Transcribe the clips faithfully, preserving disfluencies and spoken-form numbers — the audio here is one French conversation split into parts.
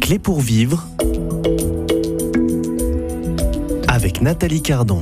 Clés pour vivre avec Nathalie Cardon.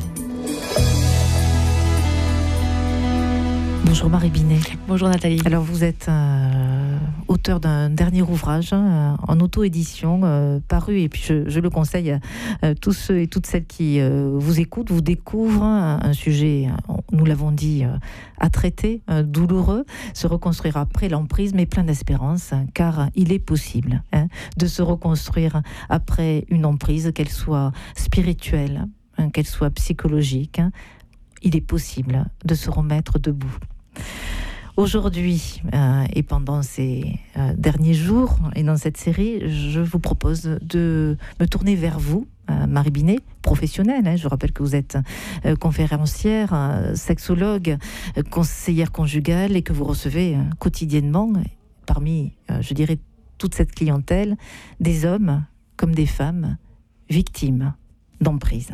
Bonjour Marie Binet. Bonjour Nathalie. Alors vous êtes euh, auteur d'un dernier ouvrage euh, en auto-édition euh, paru, et puis je, je le conseille à euh, tous ceux et toutes celles qui euh, vous écoutent, vous découvrent un, un sujet, nous l'avons dit, euh, à traiter, euh, douloureux, se reconstruire après l'emprise, mais plein d'espérance, hein, car il est possible hein, de se reconstruire après une emprise, qu'elle soit spirituelle, hein, qu'elle soit psychologique. Hein, il est possible de se remettre debout. Aujourd'hui, euh, et pendant ces euh, derniers jours, et dans cette série, je vous propose de me tourner vers vous, euh, Marie Binet, professionnelle. Hein, je rappelle que vous êtes euh, conférencière, euh, sexologue, euh, conseillère conjugale, et que vous recevez euh, quotidiennement, parmi, euh, je dirais, toute cette clientèle, des hommes comme des femmes victimes d'emprise.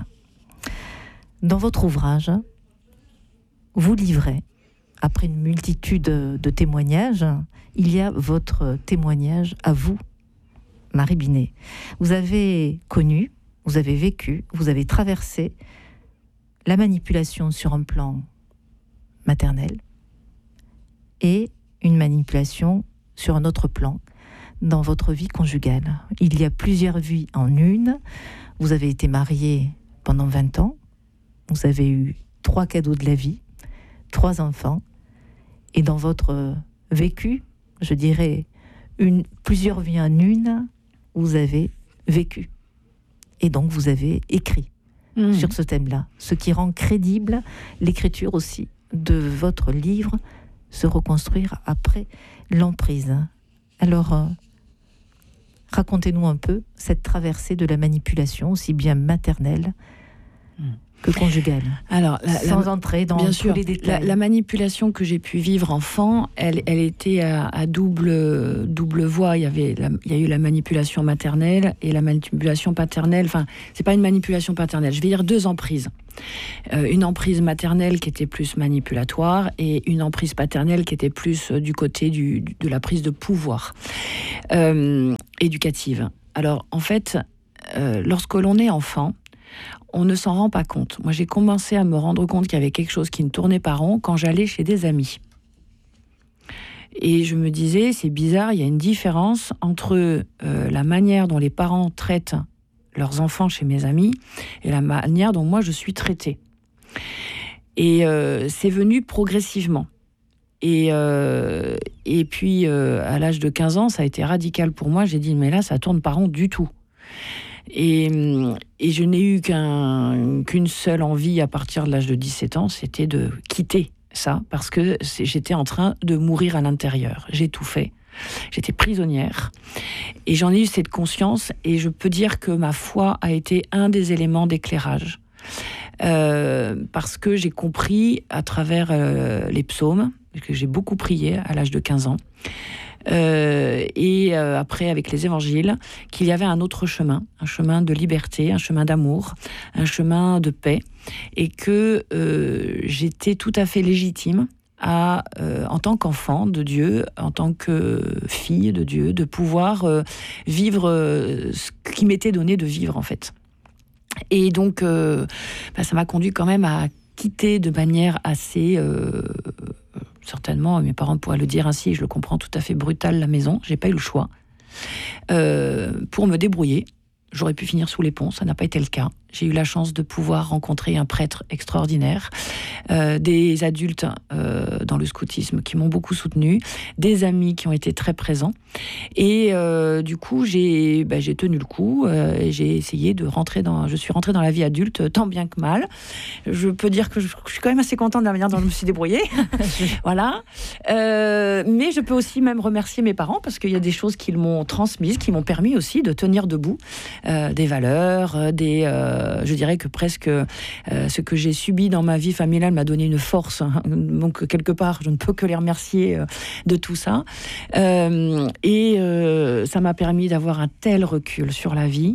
Dans votre ouvrage, vous livrez, après une multitude de témoignages, il y a votre témoignage à vous, Marie Binet. Vous avez connu, vous avez vécu, vous avez traversé la manipulation sur un plan maternel et une manipulation sur un autre plan dans votre vie conjugale. Il y a plusieurs vies en une. Vous avez été mariée pendant vingt ans. Vous avez eu trois cadeaux de la vie, trois enfants. Et dans votre vécu, je dirais, une, plusieurs vies en une, vous avez vécu. Et donc, vous avez écrit mmh. sur ce thème-là, ce qui rend crédible l'écriture aussi de votre livre, Se reconstruire après l'emprise. Alors, euh, racontez-nous un peu cette traversée de la manipulation, aussi bien maternelle mmh. que conjugale. Alors, la, sans la, entrer dans bien tous sûr, les détails. La, la manipulation que j'ai pu vivre enfant, elle, elle était à, à double, double voie. Il y avait, la, il y a eu la manipulation maternelle et la manipulation paternelle. Enfin, c'est pas une manipulation paternelle. Je vais dire deux emprises. Euh, une emprise maternelle qui était plus manipulatoire et une emprise paternelle qui était plus du côté du, de la prise de pouvoir euh, éducative. Alors, en fait, euh, lorsque l'on est enfant, on ne s'en rend pas compte. Moi, j'ai commencé à me rendre compte qu'il y avait quelque chose qui ne tournait pas rond quand j'allais chez des amis. Et je me disais, c'est bizarre, il y a une différence entre euh, la manière dont les parents traitent leurs enfants chez mes amis et la manière dont moi je suis traitée. Et euh, c'est venu progressivement. Et, euh, et puis, euh, à l'âge de quinze ans, ça a été radical pour moi. J'ai dit, mais là, ça tourne pas rond du tout. Et, et je n'ai eu qu'un, qu'une seule envie à partir de l'âge de dix-sept ans, c'était de quitter ça, parce que j'étais en train de mourir à l'intérieur. J'ai tout fait. J'étais prisonnière. Et j'en ai eu cette conscience, et je peux dire que ma foi a été un des éléments d'éclairage. Euh, parce que j'ai compris, à travers euh, les psaumes, que j'ai beaucoup prié à l'âge de quinze ans, Euh, et euh, après avec les évangiles, qu'il y avait un autre chemin, un chemin de liberté, un chemin d'amour, un chemin de paix, et que euh, j'étais tout à fait légitime à, euh, en tant qu'enfant de Dieu, en tant que fille de Dieu, de pouvoir euh, vivre euh, ce qui m'était donné de vivre en fait. Et donc euh, bah, ça m'a conduit quand même à quitter de manière assez... Euh, certainement, mes parents pourraient le dire ainsi, je le comprends, tout à fait brutal, la maison. J'ai pas eu le choix. Euh, pour me débrouiller, j'aurais pu finir sous les ponts, ça n'a pas été le cas. J'ai eu la chance de pouvoir rencontrer un prêtre extraordinaire, euh, des adultes euh, dans le scoutisme qui m'ont beaucoup soutenue, des amis qui ont été très présents. Et euh, du coup, j'ai, bah, j'ai tenu le coup euh, et j'ai essayé de rentrer dans... Je suis rentrée dans la vie adulte tant bien que mal. Je peux dire que je, je suis quand même assez contente de la manière dont je me suis débrouillée. Voilà. Euh, mais je peux aussi même remercier mes parents parce qu'il y a des choses qu'ils m'ont transmises, qui m'ont permis aussi de tenir debout. Euh, des valeurs, des... Euh, je dirais que presque euh, ce que j'ai subi dans ma vie familiale m'a donné une force. Hein. Donc, quelque part, je ne peux que les remercier euh, de tout ça. Euh, et euh, ça m'a permis d'avoir un tel recul sur la vie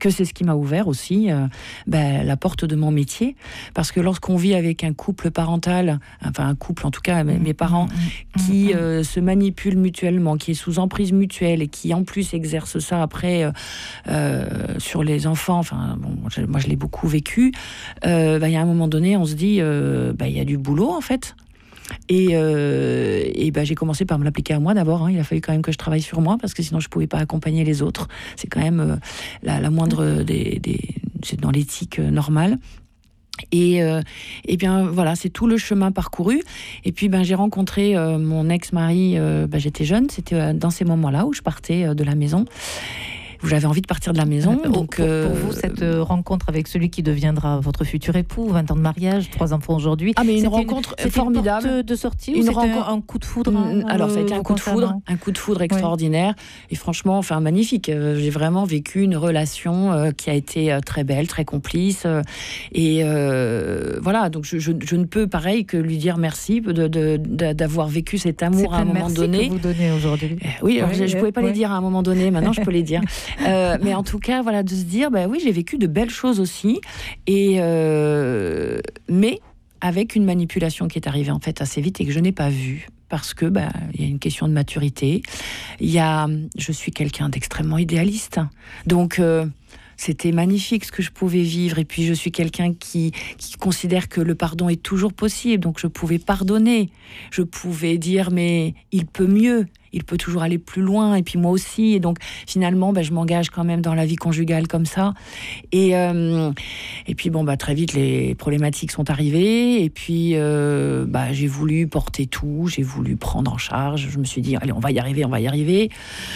que c'est ce qui m'a ouvert aussi euh, ben, la porte de mon métier. Parce que lorsqu'on vit avec un couple parental, enfin un couple en tout cas, mes, mes parents, qui euh, se manipulent mutuellement, qui est sous emprise mutuelle et qui en plus exerce ça après euh, euh, sur les enfants, enfin bon, moi je l'ai beaucoup vécu, euh, ben, il y a un moment donné, on se dit, euh, ben, il y a du boulot en fait. Et, euh, et ben, j'ai commencé par me l'appliquer à moi d'abord. Hein. Il a fallu quand même que je travaille sur moi parce que sinon je ne pouvais pas accompagner les autres. C'est quand même euh, la, la moindre des, des... C'est dans l'éthique euh, normale. Et, euh, et bien voilà, c'est tout le chemin parcouru. Et puis ben, j'ai rencontré euh, mon ex-mari, euh, ben, j'étais jeune, c'était euh, dans ces moments-là où je partais euh, de la maison. Où j'avais envie de partir de la maison. Euh, donc, pour, euh, pour vous, cette euh, rencontre avec celui qui deviendra votre futur époux, vingt ans de mariage, trois enfants aujourd'hui. Ah, mais une c'était rencontre une, formidable. Une porte de sortie une ou c'était rencontre... un coup de foudre hein, Alors, ça a été un euh, coup de foudre, un coup de foudre extraordinaire. Oui. Et franchement, enfin, magnifique. Euh, j'ai vraiment vécu une relation euh, qui a été euh, très belle, très complice. Euh, et euh, voilà, donc je, je, je ne peux, pareil, que lui dire merci de, de, de, d'avoir vécu cet amour à un moment donné. C'est que vous donnez aujourd'hui. Euh, oui, alors, ouais, je ne pouvais pas ouais. les dire à un moment donné, maintenant je peux les dire. Euh, mais en tout En tout cas, voilà, de se dire, bah oui, j'ai vécu de belles choses aussi, et euh, mais avec une manipulation qui est arrivée en fait assez vite et que je n'ai pas vue. Parce que bah, il y a une question de maturité. Il y a, je suis quelqu'un d'extrêmement idéaliste, donc euh, c'était magnifique ce que je pouvais vivre. Et puis je suis quelqu'un qui, qui considère que le pardon est toujours possible. Donc je pouvais pardonner. Je pouvais dire mais il peut mieux. Il peut toujours aller plus loin, et puis moi aussi. Et donc, finalement, bah, je m'engage quand même dans la vie conjugale comme ça. Et, euh, et puis, bon, bah, très vite, les problématiques sont arrivées. Et puis, euh, bah, j'ai voulu porter tout. J'ai voulu prendre en charge. Je me suis dit, allez, on va y arriver, on va y arriver.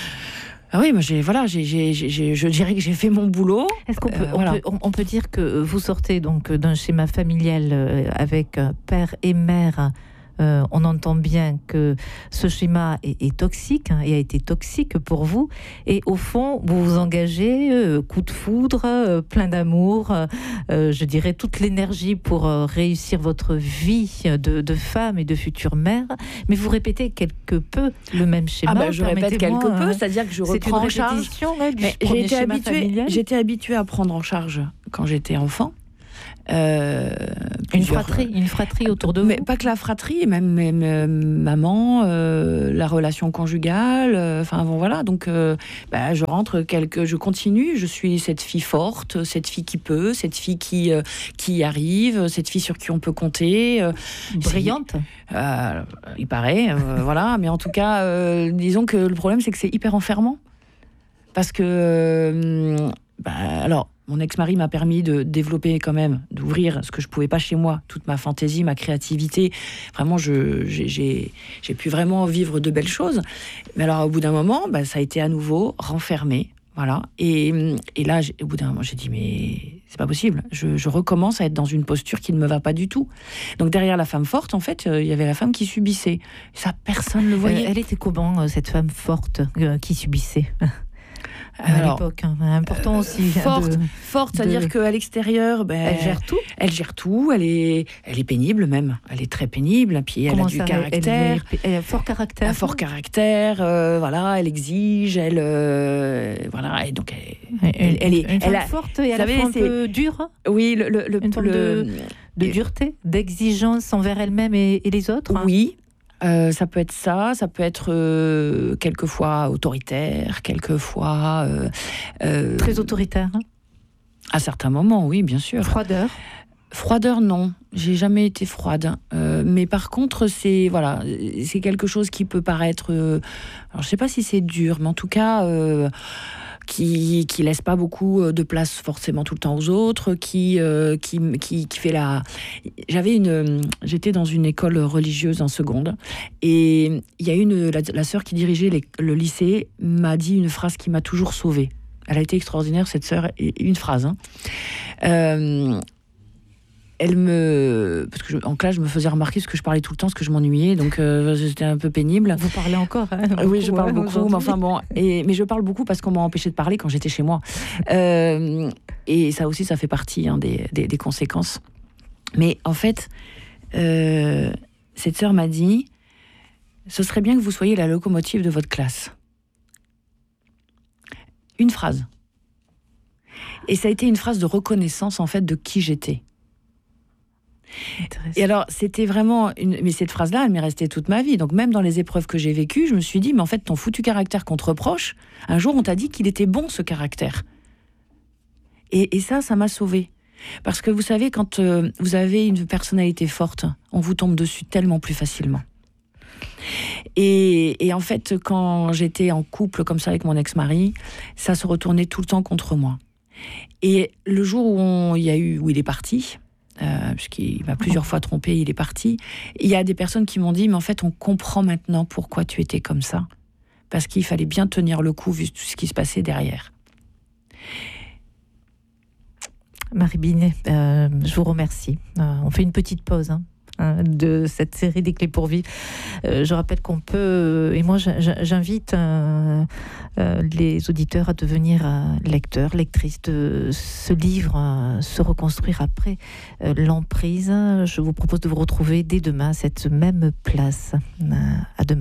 Ah oui, moi, j'ai, voilà, j'ai, j'ai, j'ai, je dirais que j'ai fait mon boulot. Est-ce qu'on peut, euh, on, voilà. peut on, on peut dire que vous sortez donc d'un schéma familial avec père et mère? Euh, on entend bien que ce schéma est, est toxique hein, et a été toxique pour vous. Et au fond, vous vous engagez, euh, coup de foudre, euh, plein d'amour, euh, je dirais toute l'énergie pour euh, réussir votre vie de, de femme et de future mère. Mais vous répétez quelque peu le même schéma. Ah bah, je répète quelque peu, euh, c'est-à-dire que je reprends en charge. Là, du Mais j'ai été habituée, j'étais habituée à prendre en charge quand j'étais enfant. Euh, une fratrie, une fratrie autour de vous. Mais pas que la fratrie, même, même euh, maman, euh, la relation conjugale. Enfin euh, bon voilà, donc euh, bah, je rentre quelque, je continue. Je suis cette fille forte, cette fille qui peut, cette fille qui euh, qui arrive, cette fille sur qui on peut compter. Euh, Brillante. Euh, il paraît, euh, voilà. Mais en tout cas, euh, disons que le problème c'est que c'est hyper enfermant parce que euh, bah, alors. Mon ex-mari m'a permis de développer quand même, d'ouvrir ce que je pouvais pas chez moi, toute ma fantaisie, ma créativité. Vraiment, je, j'ai, j'ai, j'ai pu vraiment vivre de belles choses. Mais alors, au bout d'un moment, bah, ça a été à nouveau renfermé. Voilà. Et, et là, au bout d'un moment, j'ai dit, mais c'est pas possible. Je, je recommence à être dans une posture qui ne me va pas du tout. Donc, derrière la femme forte, en fait, il euh, y avait la femme qui subissait. Ça, personne ne le voyait. Euh, elle était comment, cette femme forte euh, qui subissait à Alors, l'époque, hein, important euh, aussi. Forte, de, forte, c'est-à-dire de... qu'à l'extérieur, ben, elle gère tout. Elle gère tout. Elle est, elle est pénible même. Elle est très pénible. Puis elle Comment a du ça, caractère. Elle, elle, elle a fort caractère. Un fort caractère. Euh, voilà, elle exige. Elle, euh, voilà. Et donc elle, elle, elle est, une elle femme a, forte et à la fois un peu dure. Oui, le, le, le une forme le, de, de dureté, d'exigence envers elle-même et, et les autres. Oui. Euh, ça peut être ça, ça peut être euh, quelquefois autoritaire, quelquefois... Euh, euh, Très autoritaire. À certains moments, oui, bien sûr. Froideur. Froideur, non. J'ai jamais été froide. Euh, mais par contre, c'est voilà, c'est quelque chose qui peut paraître... Euh, alors, je sais pas si c'est dur, mais en tout cas... Euh, qui qui laisse pas beaucoup de place forcément tout le temps aux autres, qui euh, qui, qui qui fait la. J'avais une, j'étais dans une école religieuse en seconde et il y a une la, la sœur qui dirigeait les, le lycée m'a dit une phrase qui m'a toujours sauvée. Elle a été extraordinaire cette sœur, et une phrase. Hein. Euh, Elle me... Parce que je, en classe, je me faisais remarquer ce que je parlais tout le temps, ce que je m'ennuyais, donc euh, c'était un peu pénible. Vous parlez encore hein, Oui, je parle ouais, beaucoup, mais enfin bon... Et, mais je parle beaucoup parce qu'on m'a empêché de parler quand j'étais chez moi. Euh, et ça aussi, ça fait partie hein, des, des, des conséquences. Mais en fait, euh, cette sœur m'a dit, ce serait bien que vous soyez la locomotive de votre classe. Une phrase. Et ça a été une phrase de reconnaissance, en fait, de qui j'étais. Et alors, c'était vraiment... Une... Mais cette phrase-là, elle m'est restée toute ma vie. Donc, même dans les épreuves que j'ai vécues, je me suis dit, mais en fait, ton foutu caractère qu'on te reproche, un jour, on t'a dit qu'il était bon, ce caractère. Et, et ça, ça m'a sauvée. Parce que vous savez, quand euh, vous avez une personnalité forte, on vous tombe dessus tellement plus facilement. Et, et en fait, quand j'étais en couple comme ça avec mon ex-mari, ça se retournait tout le temps contre moi. Et le jour où, on, il y a eu, où il est parti... Euh, puisqu'il m'a plusieurs fois trompé, il est parti. Il y a des personnes qui m'ont dit, mais en fait, on comprend maintenant pourquoi tu étais comme ça. Parce qu'il fallait bien tenir le coup, vu tout ce qui se passait derrière. Marie Binet, euh, je vous remercie. Euh, on fait une petite pause, hein, de cette série des clés pour vivre. Euh, je rappelle qu'on peut, et moi j'invite euh, euh, les auditeurs à devenir euh, lecteurs, lectrices de ce livre, euh, Se reconstruire après euh, l'emprise. Je vous propose de vous retrouver dès demain à cette même place. Euh, à demain.